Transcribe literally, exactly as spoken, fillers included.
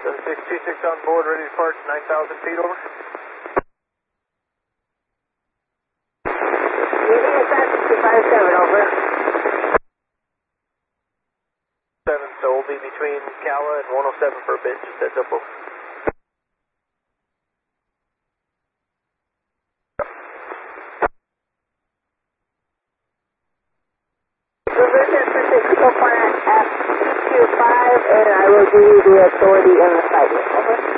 seven six two six on board, ready to depart, nine thousand feet, over. Unit traffic two five seven, over. seven, so we'll be between Cala and one oh seven for a bit, just heads up, over. Plan F two two five, and I will give you the authority and the site. Over.